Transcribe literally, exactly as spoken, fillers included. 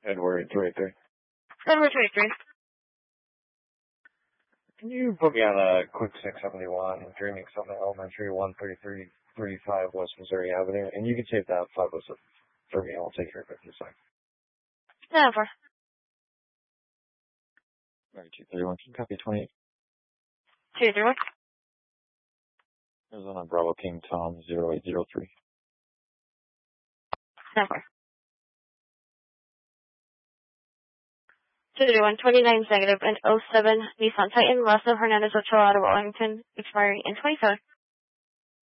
Edward twenty-three. Edward twenty-three. Can you put me on a quick six seventy-one, Dreaming Summit Elementary, one thirty-three thirty-five West Missouri Avenue, and you can save that five oh seven for me. I'll take care of it in a second. Yeah, for. Alright, two thirty-one, can you copy twenty-eight? two thirty-one. Arizona Bravo King Tom zero eight zero three. Yeah, for. two thirty-one, twenty-nine negative and oh seven Nissan Titan, Russell Hernandez Ochoa out of Arlington, expiring in twenty-seven.